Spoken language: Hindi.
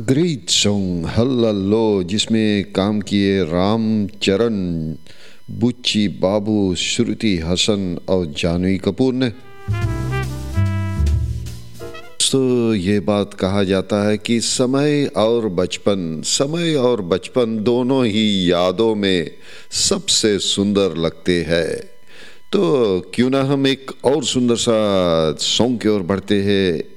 ग्रेट सॉन्ग हल्ला जिसमें काम किए रामचरण, बुच्ची बाबू, श्रुति हसन और जानवी कपूर ने। तो ये बात कहा जाता है कि समय और बचपन दोनों ही यादों में सबसे सुंदर लगते हैं। तो क्यों ना हम एक और सुंदर सा सॉन्ग की ओर बढ़ते हैं।